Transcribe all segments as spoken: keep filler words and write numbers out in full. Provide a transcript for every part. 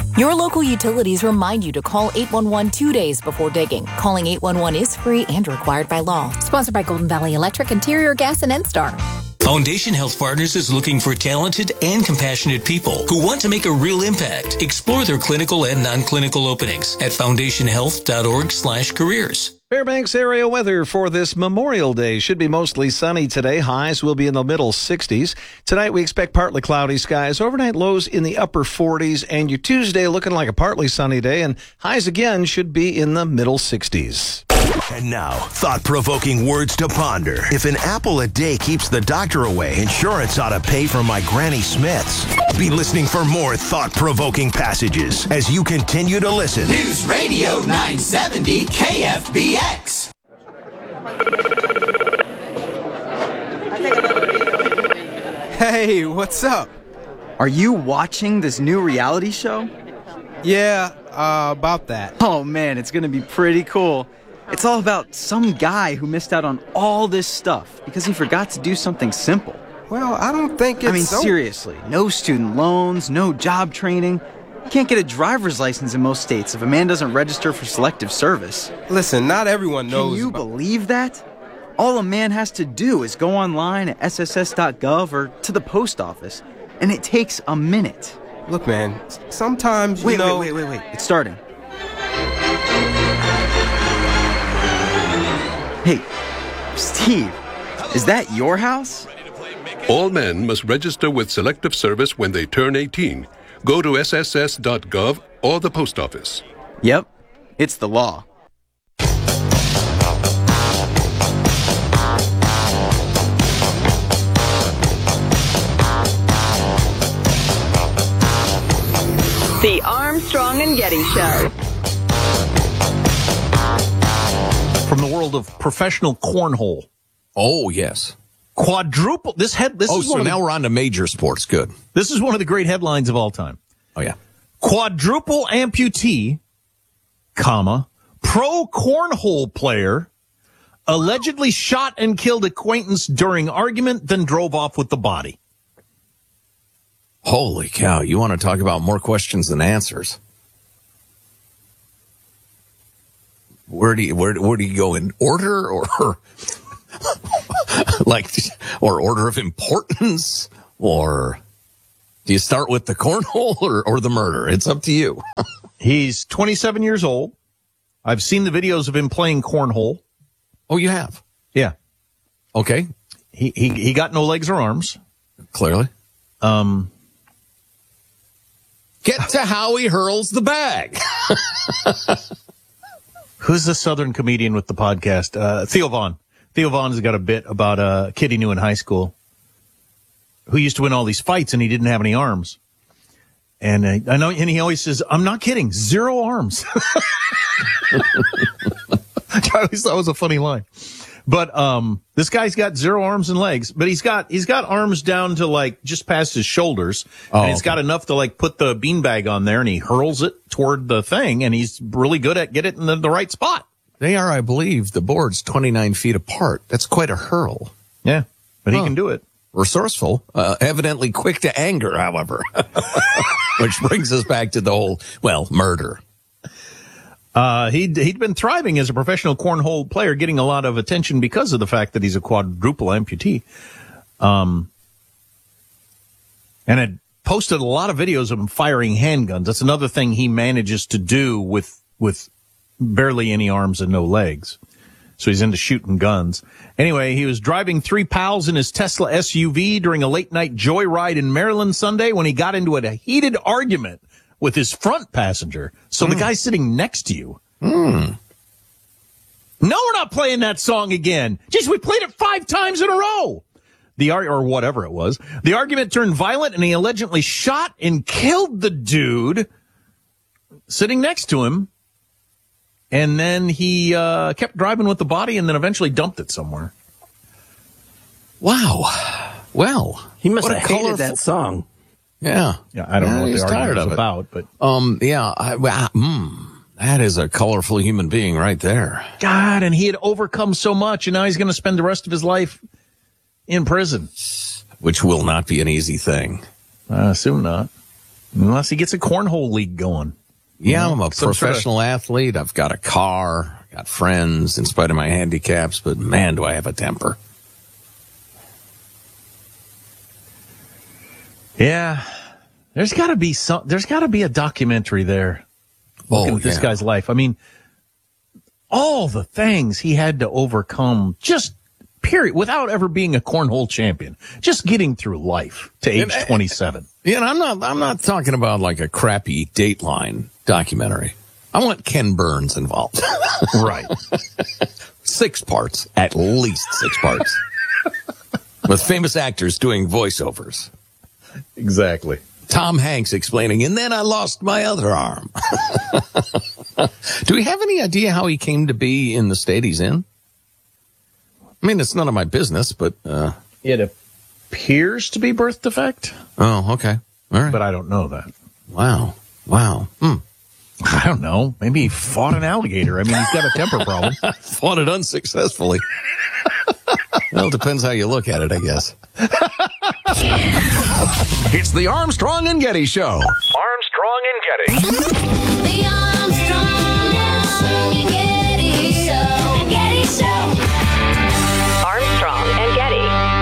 Your local utilities remind you to call eight one one two days before digging. Calling eight one one is free and required by law. Sponsored by Golden Valley Electric, Interior Gas, and N-Star. Foundation Health Partners is looking for talented and compassionate people who want to make a real impact. Explore their clinical and non-clinical openings at foundation health dot org slash careers. Fairbanks area weather for this Memorial Day should be mostly sunny today. Highs will be in the middle sixties. Tonight we expect partly cloudy skies. Overnight lows in the upper forties. And your Tuesday looking like a partly sunny day. And highs again should be in the middle sixties. And now, thought-provoking words to ponder. If an apple a day keeps the doctor away, insurance ought to pay for my Granny Smiths. Be listening for more thought-provoking passages as you continue to listen. News Radio nine seventy K F B X. Hey, what's up? Are you watching this new reality show? Yeah, uh, about that. Oh man, it's gonna be pretty cool. It's all about some guy who missed out on all this stuff because he forgot to do something simple. Well, I don't think it's I mean, so... seriously, no student loans, no job training. You can't get a driver's license in most states if a man doesn't register for selective service. Listen, not everyone knows... Can you about... believe that? All a man has to do is go online at S S S dot gov or to the post office, and it takes a minute. Look, man, sometimes, you wait, know... Wait, wait, wait, wait, it's starting. Hey, Steve, is that your house? All men must register with Selective Service when they turn eighteen. Go to S S S dot gov or the post office. Yep, it's the law. The Armstrong and Getty Show. From the world of professional cornhole. Oh, yes. Quadruple. This head. This oh, is so one of now the, we're on to major sports. Good. This is one of the great headlines of all time. Oh, yeah. Quadruple amputee, comma, pro cornhole player, allegedly shot and killed acquaintance during argument, then drove off with the body. Holy cow. You want to talk about more questions than answers. Where do you, where, where do you go in order or like, or order of importance, or do you start with the cornhole or, or the murder? It's up to you. He's twenty-seven years old. I've seen the videos of him playing cornhole. Oh, you have? Yeah. Okay. He, he, he got no legs or arms. Clearly. Um, Get to how he hurls the bag. Who's the Southern comedian with the podcast? Uh, Theo Vaughn. Theo Vaughn's got a bit about a kid he knew in high school who used to win all these fights and he didn't have any arms. And uh, I know, and he always says, I'm not kidding, zero arms. I always thought it was a funny line. But um, this guy's got zero arms and legs, but he's got he's got arms down to like just past his shoulders, oh, and he's okay. got enough to like put the beanbag on there, and he hurls it toward the thing, and he's really good at get it in the, the right spot. They are, I believe, the boards twenty-nine feet apart. That's quite a hurl. Yeah, but huh. he can do it. Resourceful, uh, evidently quick to anger, however, which brings us back to the whole, well, murder. Uh, he'd, he'd been thriving as a professional cornhole player, getting a lot of attention because of the fact that he's a quadruple amputee. Um, and had posted a lot of videos of him firing handguns. That's another thing he manages to do with, with barely any arms and no legs. So he's into shooting guns. Anyway, he was driving three pals in his Tesla S U V during a late night joyride in Maryland Sunday when he got into a heated argument with his front passenger. So mm. the guy sitting next to you. Mm. No, we're not playing that song again. Jeez, we played it five times in a row. The ar- or whatever it was. The argument turned violent and he allegedly shot and killed the dude sitting next to him. And then he uh, kept driving with the body and then eventually dumped it somewhere. Wow. Well, he must have hated colorful... that song. Yeah. Yeah, I don't yeah, know what he's the tired argument of was it. about, but um, yeah, I, uh, mm, that is a colorful human being right there. God, and he had overcome so much, and now he's going to spend the rest of his life in prison, which will not be an easy thing. I assume not. Unless he gets a cornhole league going. Yeah, I'm a Some professional sort of- athlete. I've got a car. I've got friends in spite of my handicaps, but man, do I have a temper. Yeah. There's got to be some, there's got to be a documentary there. Looking Oh, at this yeah. guy's life. I mean, all the things he had to overcome, just period, without ever being a cornhole champion, just getting through life to age twenty-seven. Yeah, and I'm not, I'm not talking about like a crappy Dateline documentary. I want Ken Burns involved. Right. Six parts, at least six parts. With famous actors doing voiceovers. Exactly. Tom Hanks explaining, and then I lost my other arm. Do we have any idea how he came to be in the state he's in? I mean, it's none of my business, but... Uh, it appears to be birth defect. Oh, okay. All right. But I don't know that. Wow. Wow. Hmm. I don't know. Maybe he fought an alligator. I mean, he's got a temper problem. Fought it unsuccessfully. Well, it depends how you look at it, I guess. It's the Armstrong and Getty Show. Armstrong and Getty. The Armstrong and Getty Show. Getty Show. Armstrong and Getty.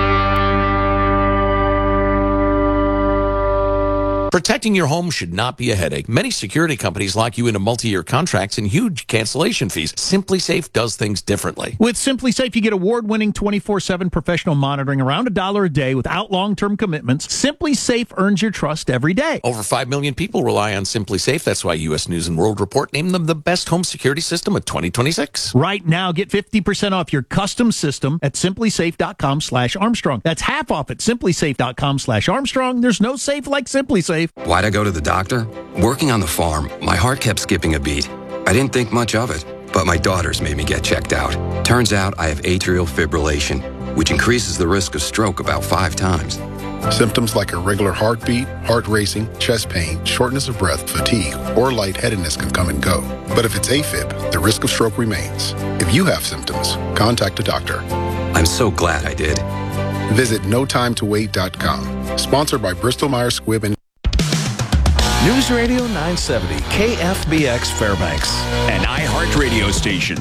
Protecting your home should not be a headache. Many security companies lock you into multi-year contracts and huge cancellation fees. SimpliSafe does things differently. With SimpliSafe, you get award-winning twenty-four seven professional monitoring around a dollar a day without long-term commitments. SimpliSafe earns your trust every day. Over five million people rely on SimpliSafe. That's why U S News and World Report named them the best home security system of twenty twenty-six. Right now, get fifty percent off your custom system at simplysafe.com slash Armstrong. That's half off at simplysafe.com slash Armstrong. There's no safe like SimpliSafe. Why'd I go to the doctor? Working on the farm, my heart kept skipping a beat. I didn't think much of it, but my daughters made me get checked out. Turns out I have atrial fibrillation, which increases the risk of stroke about five times. Symptoms like irregular heartbeat, heart racing, chest pain, shortness of breath, fatigue, or lightheadedness can come and go. But if it's AFib, the risk of stroke remains. If you have symptoms, contact a doctor. I'm so glad I did. Visit no time to wait dot com. Sponsored by Bristol-Myers Squibb and News Radio nine seventy, K F B X Fairbanks. An iHeart radio station.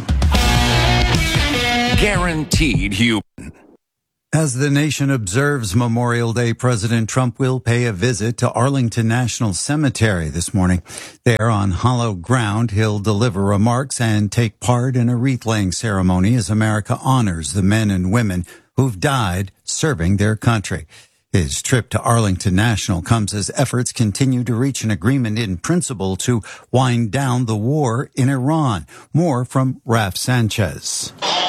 Guaranteed human. As the nation observes Memorial Day, President Trump will pay a visit to Arlington National Cemetery this morning. There on hollow ground, he'll deliver remarks and take part in a wreath-laying ceremony as America honors the men and women who've died serving their country. His trip to Arlington National comes as efforts continue to reach an agreement in principle to wind down the war in Iran. More from Raf Sanchez.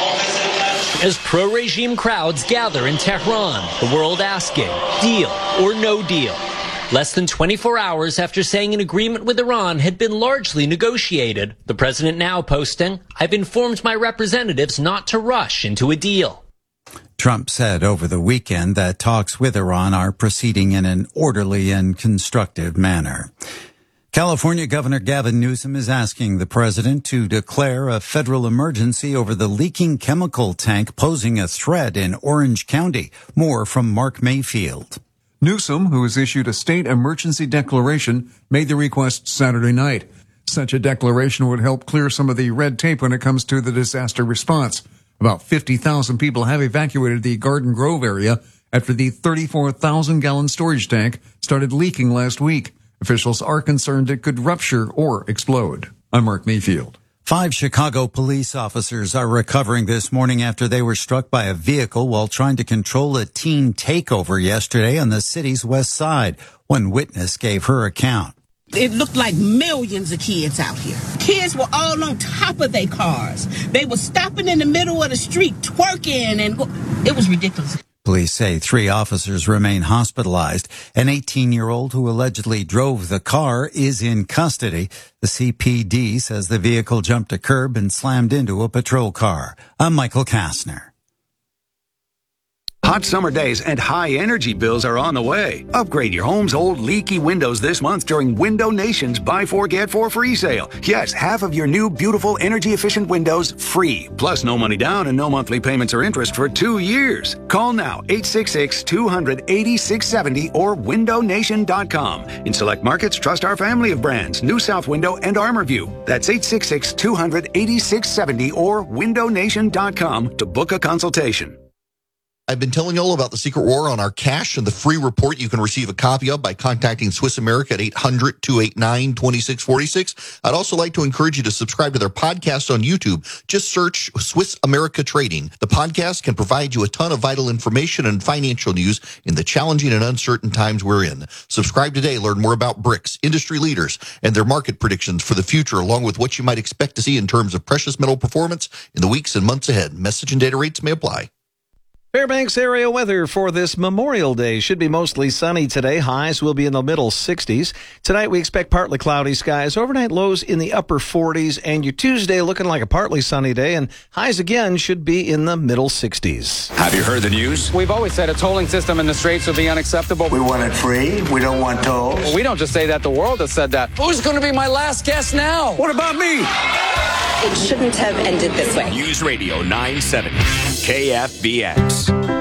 As pro-regime crowds gather in Tehran, the world asking, deal or no deal? Less than twenty-four hours after saying an agreement with Iran had been largely negotiated, the president now posting, I've informed my representatives not to rush into a deal. Trump said over the weekend that talks with Iran are proceeding in an orderly and constructive manner. California Governor Gavin Newsom is asking the president to declare a federal emergency over the leaking chemical tank posing a threat in Orange County. More from Mark Mayfield. Newsom, who has issued a state emergency declaration, made the request Saturday night. Such a declaration would help clear some of the red tape when it comes to the disaster response. About fifty thousand people have evacuated the Garden Grove area after the thirty-four thousand gallon storage tank started leaking last week. Officials are concerned it could rupture or explode. I'm Mark Mayfield. Five Chicago police officers are recovering this morning after they were struck by a vehicle while trying to control a teen takeover yesterday on the city's west side. One witness gave her account. It looked like millions of kids out here. Kids were all on top of their cars. They were stopping in the middle of the street, twerking, and go- it was ridiculous. Police say three officers remain hospitalized. An eighteen-year-old who allegedly drove the car is in custody. The C P D says the vehicle jumped a curb and slammed into a patrol car. I'm Michael Kastner. Hot summer days and high energy bills are on the way. Upgrade your home's old leaky windows this month during Window Nation's Buy Four Get Four free sale. Yes, half of your new beautiful energy efficient windows free. Plus no money down and no monthly payments or interest for two years. Call now eight six six, two hundred, eighty-six seventy or window nation dot com. In select markets, trust our family of brands, New South Window and ArmorView. That's eight six six, two hundred, eighty-six seventy or window nation dot com to book a consultation. I've been telling you all about the Secret War on our cash and the free report you can receive a copy of by contacting Swiss America at eight hundred, two eight nine, two six four six. I'd also like to encourage you to subscribe to their podcast on YouTube. Just search Swiss America Trading. The podcast can provide you a ton of vital information and financial news in the challenging and uncertain times we're in. Subscribe today. Learn more about B R I C S, industry leaders, and their market predictions for the future, along with what you might expect to see in terms of precious metal performance in the weeks and months ahead. Message and data rates may apply. Fairbanks area weather for this Memorial Day should be mostly sunny today. Highs will be in the middle sixties. Tonight we expect partly cloudy skies. Overnight lows in the upper forties. And your Tuesday looking like a partly sunny day. And highs again should be in the middle sixties. Have you heard the news? We've always said a tolling system in the Straits would be unacceptable. We want it free. We don't want tolls. Well, we don't just say that. The world has said that. Who's going to be my last guest now? What about me? It shouldn't have ended this way. News Radio nine seventy K F B X.